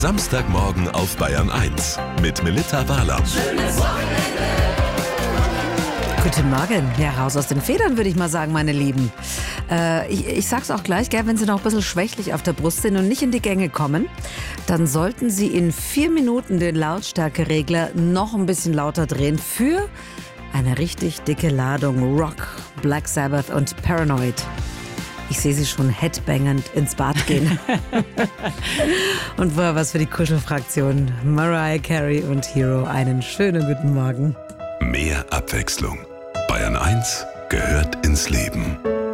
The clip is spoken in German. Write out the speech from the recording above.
Samstagmorgen auf Bayern 1 mit Melitta Wahler. Schönes Wochenende. Guten Morgen. Ja, raus aus den Federn, würde ich mal sagen, meine Lieben. Ich sag's auch gleich, gell, wenn Sie noch ein bisschen schwächlich auf der Brust sind und nicht in die Gänge kommen, dann sollten Sie in 4 Minuten den Lautstärkeregler noch ein bisschen lauter drehen für eine richtig dicke Ladung Rock, Black Sabbath und Paranoid. Ich sehe Sie schon headbangend ins Bad gehen. Und vorher was für die Kuschelfraktion. Mariah Carey und Hero. Einen schönen guten Morgen. Mehr Abwechslung. Bayern 1 gehört ins Leben.